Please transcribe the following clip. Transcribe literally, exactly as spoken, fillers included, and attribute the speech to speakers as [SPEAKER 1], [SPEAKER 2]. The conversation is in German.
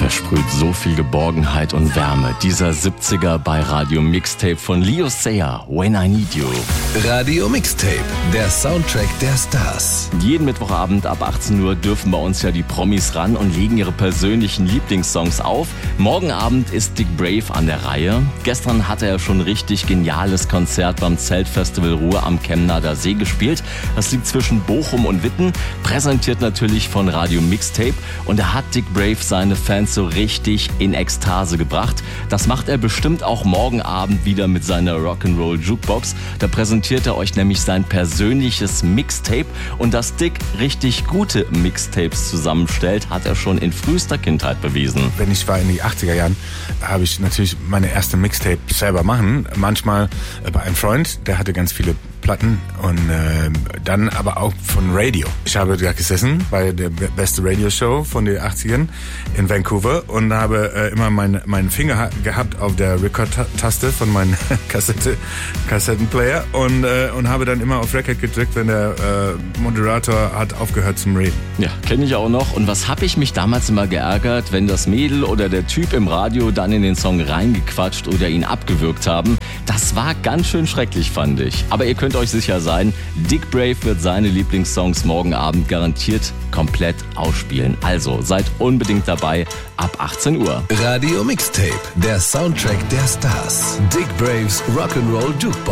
[SPEAKER 1] versprüht so viel Geborgenheit und Wärme. Dieser siebziger bei Radio Mixtape von Leo Sayer, When I Need You.
[SPEAKER 2] Radio Mixtape, der Soundtrack der Stars.
[SPEAKER 1] Jeden Mittwochabend ab achtzehn Uhr dürfen bei uns ja die Promis ran und legen ihre persönlichen Lieblingssongs auf. Morgen Abend ist Dick Brave an der Reihe. Gestern hat er schon ein richtig geniales Konzert beim Zeltfestival Ruhr am Chemnader See gespielt. Das liegt zwischen Bochum und Witten, präsentiert natürlich von Radio Mixtape. Und da hat Dick Brave seine Fans so richtig in Ekstase gebracht. Das macht er bestimmt auch morgen Abend wieder mit seiner Rock'n'Roll Jukebox. Da präsentiert er euch nämlich sein persönliches Mixtape. Und dass Dick richtig gute Mixtapes zusammenstellt, hat er schon in frühester Kindheit bewiesen.
[SPEAKER 3] Wenn ich war in die achtziger Jahren, habe ich natürlich meine erste Mixtape selber machen. Manchmal bei einem Freund, der hatte ganz viele Platten und äh, dann aber auch von Radio. Ich habe da gesessen bei der beste Radio-Show von den achtzigern in Vancouver und habe äh, immer meinen mein Finger ha- gehabt auf der Record-Taste von meinem Kassette, Kassettenplayer und, äh, und habe dann immer auf Record gedrückt, wenn der äh, Moderator hat aufgehört zum Reden.
[SPEAKER 1] Ja, kenne ich auch noch. Und was habe ich mich damals immer geärgert, wenn das Mädel oder der Typ im Radio dann in den Song reingequatscht oder ihn abgewürgt haben. Das war ganz schön schrecklich, fand ich. Aber ihr könnt euch sicher sein, Dick Brave wird seine Lieblingssongs morgen Abend garantiert komplett ausspielen. Also seid unbedingt dabei ab achtzehn Uhr.
[SPEAKER 2] Radio Mixtape, der Soundtrack der Stars. Dick Braves Rock'n'Roll Jukebox.